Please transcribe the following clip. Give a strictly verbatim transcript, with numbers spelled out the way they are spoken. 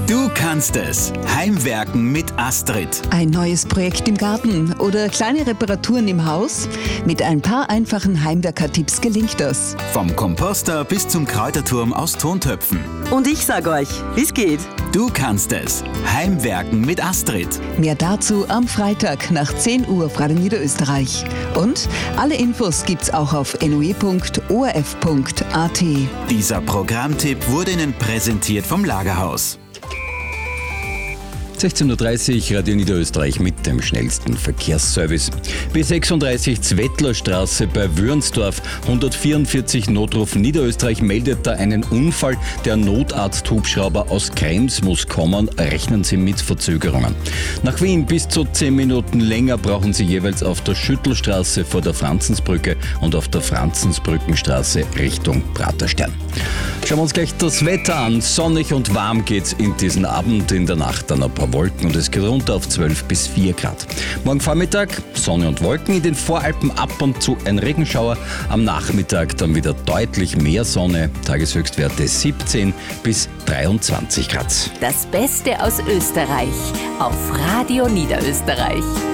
Du kannst es. Heimwerken mit Astrid. Ein neues Projekt im Garten oder kleine Reparaturen im Haus? Mit ein paar einfachen Heimwerker-Tipps gelingt das. Vom Komposter bis zum Kräuterturm aus Tontöpfen. Und ich sag euch, wie's geht. Du kannst es. Heimwerken mit Astrid. Mehr dazu am Freitag nach zehn Uhr auf Radio Niederösterreich. Und alle Infos gibt's auch auf n o e punkt o r f punkt a t. Dieser Programmtipp wurde Ihnen präsentiert vom Lagerhaus. sechzehn Uhr dreißig, Radio Niederösterreich mit dem schnellsten Verkehrsservice. B sechsunddreißig Zwettlerstraße bei Würnsdorf, hundertvierundvierzig Notruf Niederösterreich meldet da einen Unfall. Der Notarzt-Hubschrauber aus Krems muss kommen, rechnen Sie mit Verzögerungen. Nach Wien bis zu zehn Minuten länger brauchen Sie jeweils auf der Schüttelstraße vor der Franzensbrücke und auf der Franzensbrückenstraße Richtung Praterstern. Schauen wir uns gleich das Wetter an. Sonnig und warm geht's in diesen Abend, in der Nacht dann ein paar Wolken und es geht runter auf zwölf bis vier Grad. Morgen Vormittag Sonne und Wolken, in den Voralpen ab und zu ein Regenschauer. Am Nachmittag dann wieder deutlich mehr Sonne, Tageshöchstwerte siebzehn bis dreiundzwanzig Grad. Das Beste aus Österreich auf Radio Niederösterreich.